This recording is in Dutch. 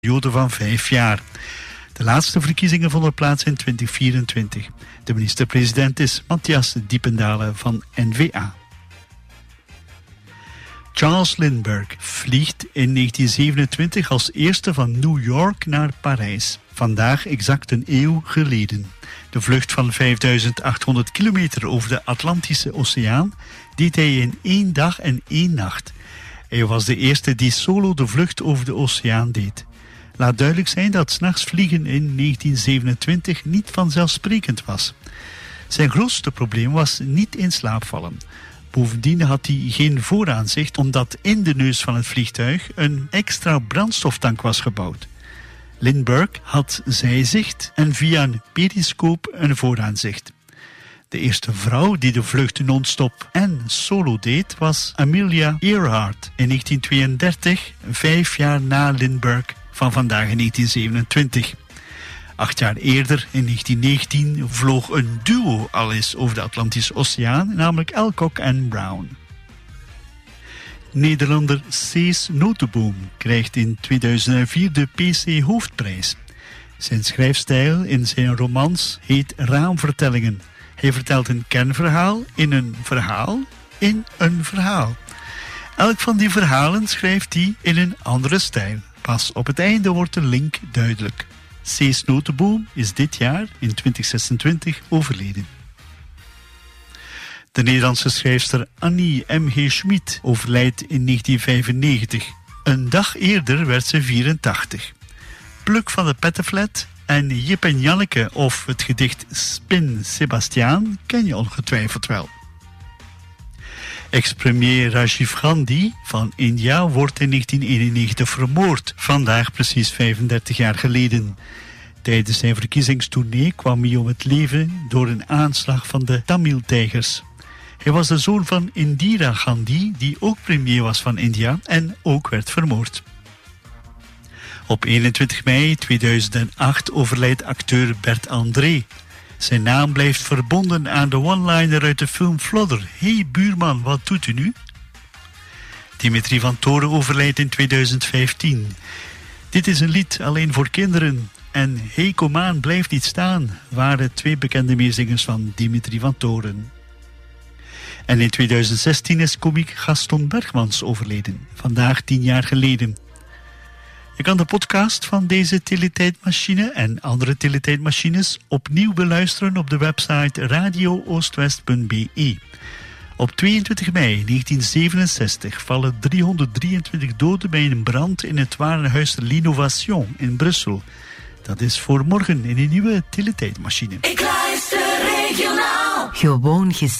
periode van 5 jaar. De laatste verkiezingen vonden plaats in 2024. De minister-president is Matthias Diependalen van N-VA. Charles Lindbergh vliegt in 1927 als eerste van New York naar Parijs. Vandaag exact een eeuw geleden. De vlucht van 5800 kilometer over de Atlantische Oceaan deed hij in 1 dag en 1 nacht. Hij was de eerste die solo de vlucht over de oceaan deed. Laat duidelijk zijn dat 's nachts vliegen in 1927 niet vanzelfsprekend was. Zijn grootste probleem was niet in slaap vallen. Bovendien had hij geen vooraanzicht omdat in de neus van het vliegtuig een extra brandstoftank was gebouwd. Lindbergh had zijzicht en via een periscoop een vooraanzicht. De eerste vrouw die de vlucht non-stop en solo deed was Amelia Earhart in 1932, 5 jaar na Lindbergh van vandaag in 1927. 8 jaar eerder, in 1919, vloog een duo al eens over de Atlantische Oceaan, namelijk Alcock en Brown. Nederlander Cees Notenboom krijgt in 2004 de PC Hoofdprijs. Zijn schrijfstijl in zijn romans heet Raamvertellingen. Hij vertelt een kernverhaal in een verhaal in een verhaal. Elk van die verhalen schrijft hij in een andere stijl. Pas op het einde wordt de link duidelijk. Cees Notenboom is dit jaar, in 2026, overleden. De Nederlandse schrijfster Annie M.G. Schmid overlijdt in 1995. Een dag eerder werd ze 84. Pluk van de Pettenflat en Jip en Janneke of het gedicht Spin Sebastiaan ken je ongetwijfeld wel. Ex-premier Rajiv Gandhi van India wordt in 1991 vermoord, vandaag precies 35 jaar geleden. Tijdens zijn verkiezingstournee kwam hij om het leven door een aanslag van de Tamil-tijgers. Hij was de zoon van Indira Gandhi, die ook premier was van India en ook werd vermoord. Op 21 mei 2008 overlijdt acteur Bert André. Zijn naam blijft verbonden aan de one-liner uit de film Flodder. Hey buurman, wat doet u nu? Dimitri van Toren overlijdt in 2015. Dit is een lied alleen voor kinderen. En Hey Komaan blijft niet staan waren 2 bekende meezingers van Dimitri van Toren. En in 2016 is komiek Gaston Bergmans overleden. Vandaag 10 jaar geleden. Je kan de podcast van deze teletijdmachine en andere teletijdmachines opnieuw beluisteren op de website radiooostwest.be. Op 22 mei 1967 vallen 323 doden bij een brand in het warenhuis L'Innovation in Brussel. Dat is voor morgen in een nieuwe teletijdmachine. Ik luister regionaal. Gewoon